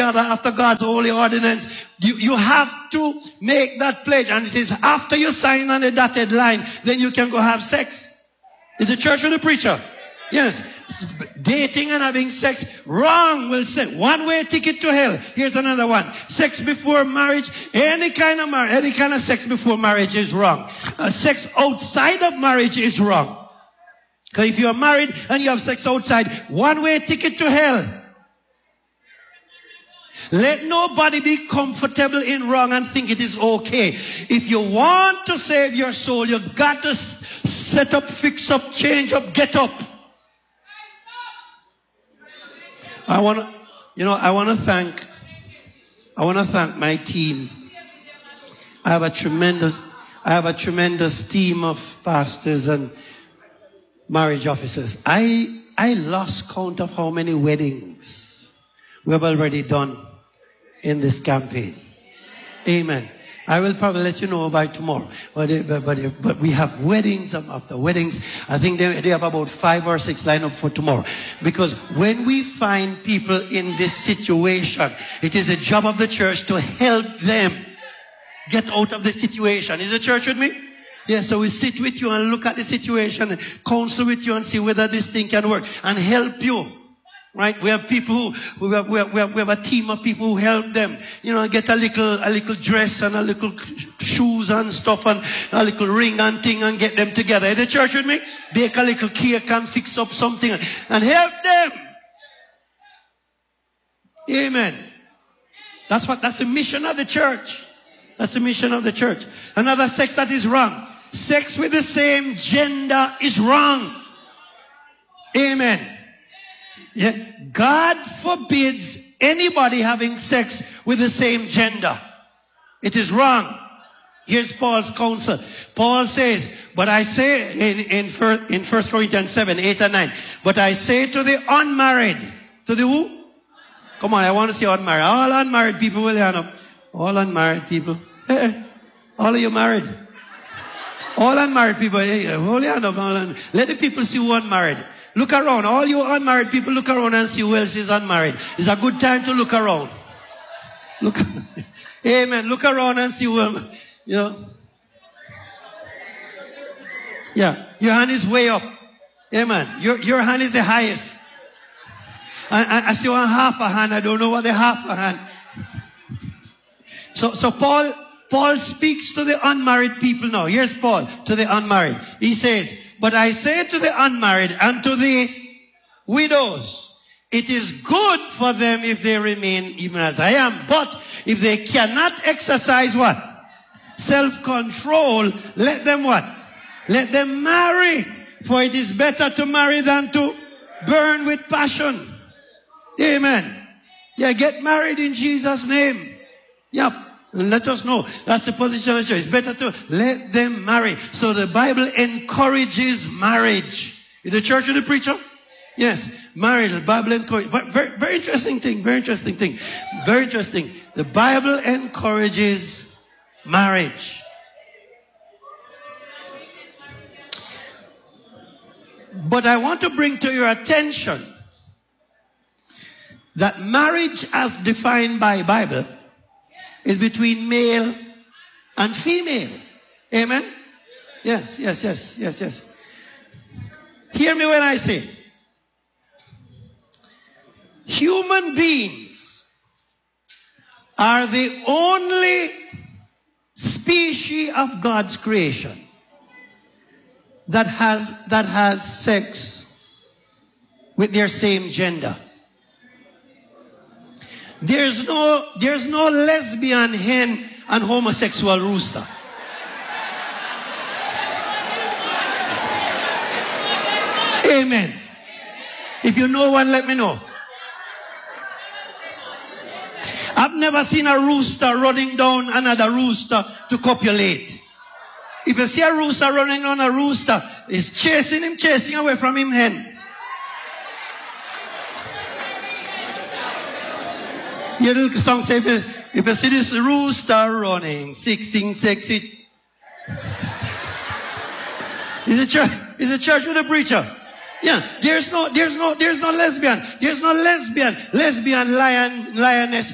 together after God's holy ordinance, you have to make that pledge. And it is after you sign on the dotted line, then you can go have sex. Is the church or the preacher? Yes. Dating and having sex, wrong, will say. One-way ticket to hell. Here's another one. Sex before marriage, any kind of sex before marriage is wrong. Sex outside of marriage is wrong. Because if you're married and you have sex outside, one-way ticket to hell. Let nobody be comfortable in wrong and think it is okay. If you want to save your soul, you've got to set up, fix up, change up, get up. I want to thank my team. I have a tremendous team of pastors and marriage officers. I lost count of how many weddings we have already done in this campaign. Amen. I will probably let you know by tomorrow. But we have weddings after weddings. I think they have about 5 or 6 lined up for tomorrow. Because when we find people in this situation, it is the job of the church to help them get out of the situation. Is the church with me? Yes, so we sit with you and look at the situation and counsel with you and see whether this thing can work and help you. Right? We have people we have a team of people who help them, get a little dress and a little shoes and stuff and a little ring and thing and get them together. Is the church with me? Bake a little cake and fix up something and help them. Amen. That's the mission of the church. That's the mission of the church. Another sex that is wrong. Sex with the same gender is wrong. Amen. Yeah. God forbids anybody having sex with the same gender. It is wrong. Here's Paul's counsel. Paul says, but I say in 1 Corinthians 7, 8 and 9, but I say to the unmarried, to the who? Come on, I want to see unmarried. All unmarried people will hand up. All unmarried people. All of you married. All unmarried people, hold your hand up. Let the people see who unmarried. Look around. All you unmarried people, look around and see who else is unmarried. It's a good time to look around. Look. Amen. Look around and see who, Yeah. Your hand is way up. Amen. Your hand is the highest. I see one half a hand. I don't know what the half a hand. So Paul speaks to the unmarried people now. Here's Paul to the unmarried. He says, but I say to the unmarried and to the widows, it is good for them if they remain even as I am. But if they cannot exercise what? Self-control, let them what? Let them marry. For it is better to marry than to burn with passion. Amen. Yeah, get married in Jesus' name. Yep. And let us know. That's the position of the church. It's better to let them marry. So the Bible encourages marriage. Is the church or the preacher? Yes. Marriage. The Bible encourages. Very, very interesting thing. Very interesting thing. Very interesting. The Bible encourages marriage. But I want to bring to your attention that marriage as defined by Bible is between male and female. Amen? Yes. Hear me when I say, human beings are the only species of God's creation that has sex with their same gender. There's no lesbian hen and homosexual rooster. Amen. If you know one, let me know. I've never seen a rooster running down another rooster to copulate. If you see a rooster running down a rooster, it's chasing away from him hen. Your little song says, if you see this rooster running, sing sexy. Is a church with a preacher? Yeah, there's no lesbian. There's no lesbian lioness